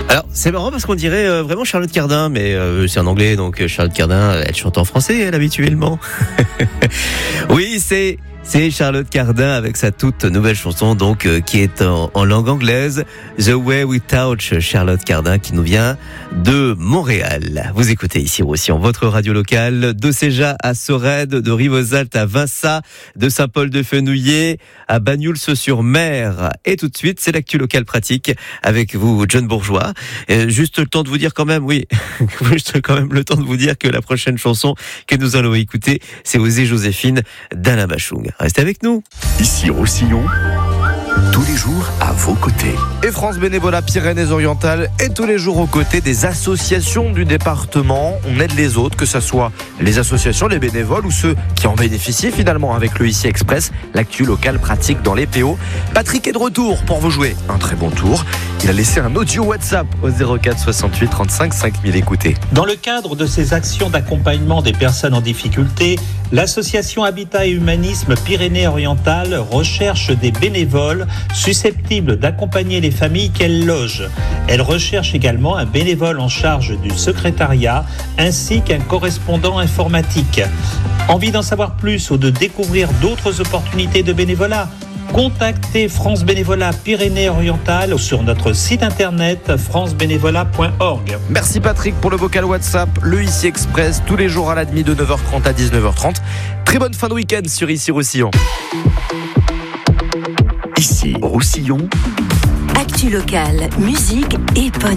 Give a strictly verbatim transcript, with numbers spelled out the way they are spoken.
Alors, c'est marrant parce qu'on dirait euh, vraiment Charlotte Cardin, mais euh, c'est en anglais, donc Charlotte Cardin, elle chante en français, elle, habituellement. Oui, c'est... C'est Charlotte Cardin avec sa toute nouvelle chanson donc euh, qui est en, en langue anglaise, The Way We Touch. Charlotte Cardin qui nous vient de Montréal. Vous écoutez ici aussi en votre radio locale, de Séja à Sorède, de Rivozaltes à Vinça, de Saint-Paul-de-Fenouillet à Banyuls-sur-Mer. Et tout de suite, c'est l'actu locale pratique avec vous, John Bourgeois. Et juste le temps de vous dire quand même, oui, juste quand même le temps de vous dire que la prochaine chanson que nous allons écouter, c'est Oser Joséphine d'Alain Bachung. Restez avec nous. Ici Roussillon, tous les jours à vos côtés. Et France Bénévolat Pyrénées-Orientales est tous les jours aux côtés des associations du département. On aide les autres, que ce soit les associations, les bénévoles ou ceux qui en bénéficient finalement avec le Ici Express, l'actu locale pratique dans les P O. Patrick est de retour pour vous jouer un très bon tour. Il a laissé un audio WhatsApp au zéro quatre soixante-huit trente-cinq cinq mille. Écoutez. Dans le cadre de ces actions d'accompagnement des personnes en difficulté, l'association Habitat et Humanisme Pyrénées-Orientales recherche des bénévoles susceptibles d'accompagner les familles qu'elle loge. Elle recherche également un bénévole en charge du secrétariat ainsi qu'un correspondant informatique. Envie d'en savoir plus ou de découvrir d'autres opportunités de bénévolat ? Contactez France Bénévolat Pyrénées-Orientales sur notre site internet france bénévolat point org. Merci Patrick pour le vocal WhatsApp. Le Ici Express tous les jours à la demi de neuf heures trente à dix-neuf heures trente. Très bonne fin de week-end sur Ici Roussillon. Ici Roussillon. Actu locale, musique et bonne